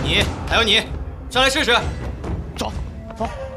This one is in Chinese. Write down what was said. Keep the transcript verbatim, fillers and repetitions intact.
你还有你，上来试试。 走，走。